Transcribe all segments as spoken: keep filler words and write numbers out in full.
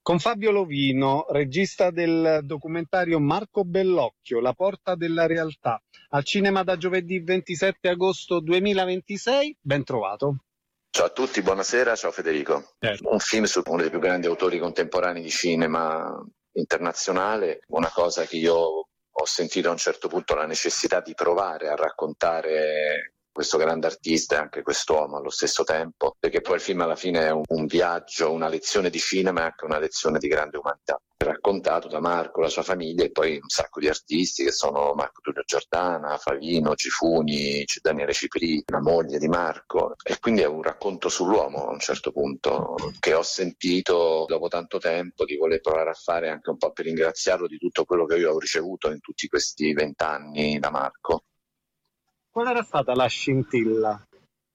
Con Fabio Lovino, regista del documentario Marco Bellocchio, La porta della realtà, al cinema da giovedì ventisette agosto duemilaventisei. Ben trovato. Ciao a tutti, buonasera, ciao Federico. Certo. Un film su uno dei più grandi autori contemporanei di cinema internazionale, una cosa che io ho sentito a un certo punto la necessità di provare a raccontare questo grande artista e anche quest'uomo allo stesso tempo, perché poi il film alla fine è un, un viaggio, una lezione di cinema e anche una lezione di grande umanità, raccontato da Marco, la sua famiglia e poi un sacco di artisti che sono Marco Tullio Giordana, Favino, Gifuni, Daniele Cipri, la moglie di Marco, e quindi è un racconto sull'uomo a un certo punto che ho sentito dopo tanto tempo di voler provare a fare, anche un po' per ringraziarlo di tutto quello che io ho ricevuto in tutti questi vent'anni da Marco. Qual era stata la scintilla?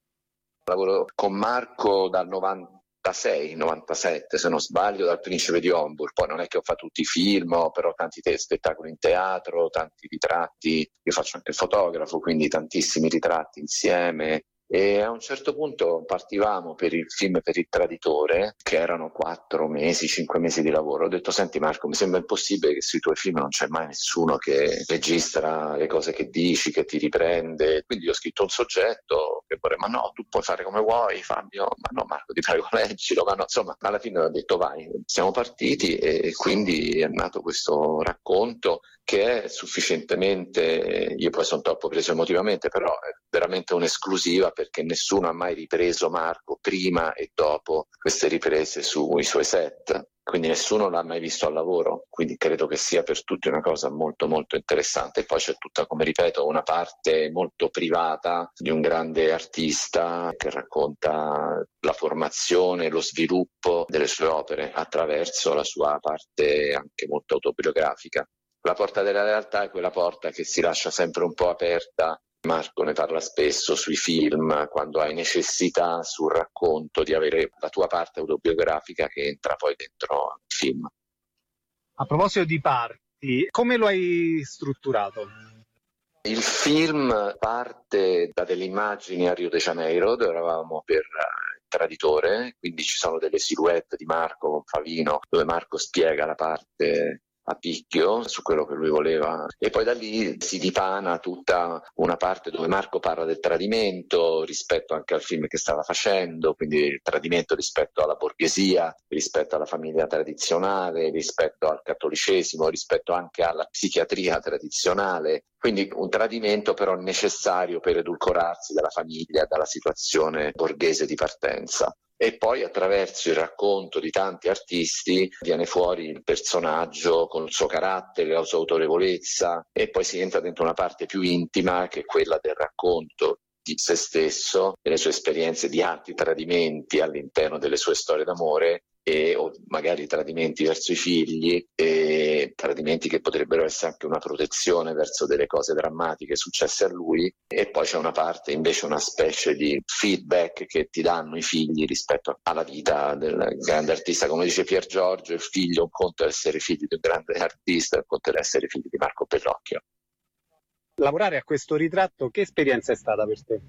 Lavoro con Marco dal novantasei novantasette, se non sbaglio, dal Principe di Homburg. Poi non è che ho fatto tutti i film, ho però tanti te- spettacoli in teatro, tanti ritratti, io faccio anche il fotografo, quindi tantissimi ritratti insieme. E a un certo punto partivamo per il film Per il traditore, che erano quattro mesi, cinque mesi di lavoro. Ho detto: senti Marco, mi sembra impossibile che sui tuoi film non c'è mai nessuno che registra le cose che dici, che ti riprende. Quindi ho scritto un soggetto che vorrei, ma no, tu puoi fare come vuoi Fabio, ma no Marco, ti prego leggilo, ma no. Insomma, alla fine ho detto vai, siamo partiti e quindi è nato questo racconto che è sufficientemente, io poi sono troppo preso emotivamente, però è veramente un'esclusiva perché nessuno ha mai ripreso Marco prima e dopo queste riprese sui suoi set, quindi nessuno l'ha mai visto al lavoro, quindi credo che sia per tutti una cosa molto molto interessante. E poi c'è tutta, come ripeto, una parte molto privata di un grande artista che racconta la formazione, lo sviluppo delle sue opere attraverso la sua parte anche molto autobiografica. La porta della realtà è quella porta che si lascia sempre un po' aperta. Marco ne parla spesso sui film, quando hai necessità sul racconto di avere la tua parte autobiografica che entra poi dentro il film. A proposito di parti, come lo hai strutturato? Il film parte da delle immagini a Rio de Janeiro, dove eravamo per il traditore, quindi ci sono delle silhouette di Marco con Favino, dove Marco spiega la parte a picchio su quello che lui voleva, e poi da lì si dipana tutta una parte dove Marco parla del tradimento rispetto anche al film che stava facendo, quindi il tradimento rispetto alla borghesia, rispetto alla famiglia tradizionale, rispetto al cattolicesimo, rispetto anche alla psichiatria tradizionale, quindi un tradimento però necessario per edulcorarsi dalla famiglia, dalla situazione borghese di partenza. E poi attraverso il racconto di tanti artisti viene fuori il personaggio con il suo carattere, la sua autorevolezza, e poi si entra dentro una parte più intima che è quella del racconto di se stesso, delle sue esperienze di altri tradimenti all'interno delle sue storie d'amore, e o magari tradimenti verso i figli, e tradimenti che potrebbero essere anche una protezione verso delle cose drammatiche successe a lui. E poi c'è una parte invece, una specie di feedback che ti danno i figli rispetto alla vita del grande artista. Come dice Pier Giorgio, il figlio, un conto è essere figli di un grande artista, un conto è essere figli di Marco Bellocchio. Lavorare a questo ritratto, che esperienza è stata per te?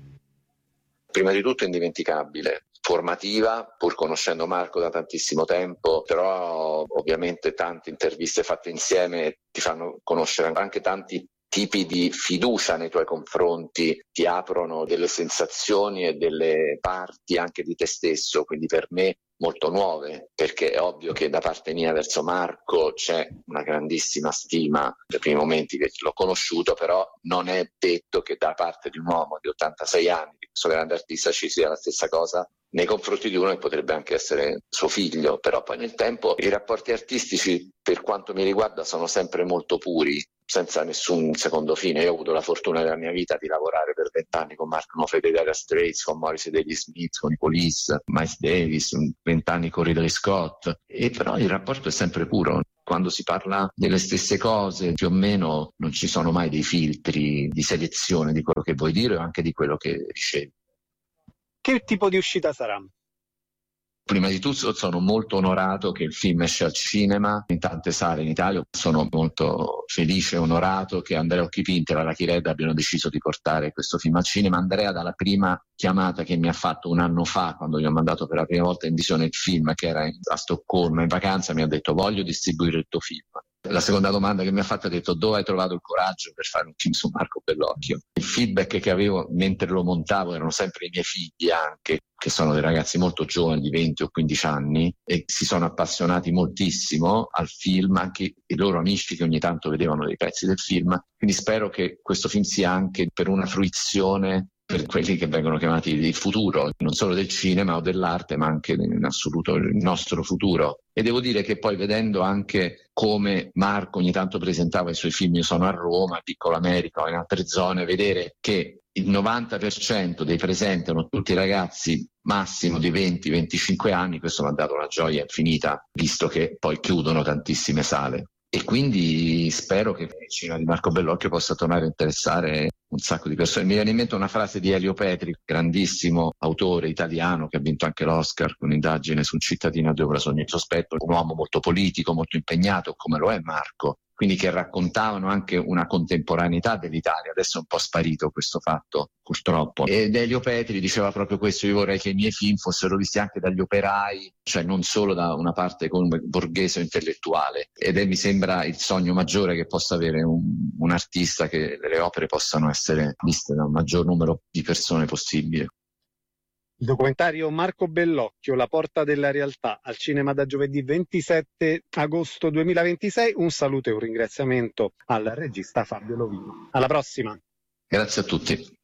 Prima di tutto indimenticabile, formativa, pur conoscendo Marco da tantissimo tempo, però ovviamente tante interviste fatte insieme ti fanno conoscere anche tanti tipi di fiducia nei tuoi confronti, ti aprono delle sensazioni e delle parti anche di te stesso, quindi per me molto nuove, perché è ovvio che da parte mia verso Marco c'è una grandissima stima nei primi momenti che l'ho conosciuto, però non è detto che da parte di un uomo di ottantasei anni, di questo grande artista, ci sia la stessa cosa nei confronti di uno che potrebbe anche essere suo figlio. Però poi nel tempo i rapporti artistici, per quanto mi riguarda, sono sempre molto puri, senza nessun secondo fine. Io ho avuto la fortuna della mia vita di lavorare per vent'anni con Mark Knopfler, Dire Straits, con Morrissey, David Smith, con i Police, Miles Davis, vent'anni con Ridley Scott, e però il rapporto è sempre puro. Quando si parla delle stesse cose, più o meno non ci sono mai dei filtri di selezione di quello che vuoi dire o anche di quello che ricevi. Che tipo di uscita sarà? Prima di tutto sono molto onorato che il film esce al cinema in tante sale in Italia. Sono molto felice e onorato che Andrea Occhipinti e la Lucky Red abbiano deciso di portare questo film al cinema. Andrea, dalla prima chiamata che mi ha fatto un anno fa, quando gli ho mandato per la prima volta in visione il film, che era a Stoccolma in vacanza, mi ha detto: voglio distribuire il tuo film. La seconda domanda che mi ha fatto ha detto: dove hai trovato il coraggio per fare un film su Marco Bellocchio? Il feedback che avevo mentre lo montavo erano sempre i miei figli, anche, che sono dei ragazzi molto giovani di venti o quindici anni e si sono appassionati moltissimo al film, anche i loro amici che ogni tanto vedevano dei pezzi del film. Quindi spero che questo film sia anche per una fruizione per quelli che vengono chiamati il futuro, non solo del cinema o dell'arte, ma anche in assoluto il nostro futuro. E devo dire che poi, vedendo anche come Marco ogni tanto presentava i suoi film, io sono a Roma, a Piccola America o in altre zone, vedere che il novanta per cento dei presenti erano tutti ragazzi massimo di venti venticinque anni, questo mi ha dato una gioia infinita, visto che poi chiudono tantissime sale. E quindi spero che il cinema di Marco Bellocchio possa tornare a interessare un sacco di persone. Mi viene in mente una frase di Elio Petri, grandissimo autore italiano che ha vinto anche l'Oscar con Indagine su un cittadino dove sogno il sospetto, un uomo molto politico, molto impegnato, come lo è Marco, quindi che raccontavano anche una contemporaneità dell'Italia. Adesso è un po' sparito questo fatto, purtroppo. Ed Elio Petri diceva proprio questo: io vorrei che i miei film fossero visti anche dagli operai, cioè non solo da una parte come borghese o intellettuale. Ed è, mi sembra, il sogno maggiore che possa avere un, un artista, che le opere possano essere viste da un maggior numero di persone possibile. Il documentario Marco Bellocchio, La porta della realtà, al cinema da giovedì ventisette agosto duemilaventisei. Un saluto e un ringraziamento al regista Fabio Lovino. Alla prossima. Grazie a tutti.